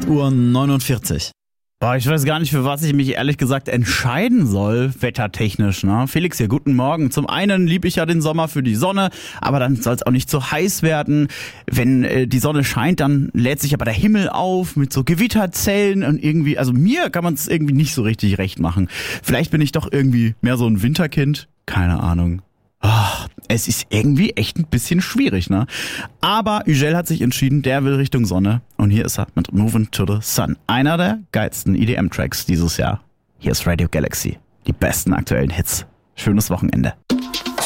8:49 Uhr. Boah, ich weiß gar nicht, für was ich mich ehrlich gesagt entscheiden soll, wettertechnisch, ne? Felix hier, guten Morgen. Zum einen liebe ich ja den Sommer für die Sonne, aber dann soll es auch nicht zu heiß werden. Wenn die Sonne scheint, dann lädt sich aber der Himmel auf mit so Gewitterzellen und irgendwie, also mir kann man es irgendwie nicht so richtig recht machen. Vielleicht bin ich doch irgendwie mehr so ein Winterkind, keine Ahnung. Es ist irgendwie echt ein bisschen schwierig, ne? Aber Yücel hat sich entschieden, der will Richtung Sonne. Und hier ist er mit Moving to the Sun. Einer der geilsten EDM-Tracks dieses Jahr. Hier ist Radio Galaxy. Die besten aktuellen Hits. Schönes Wochenende.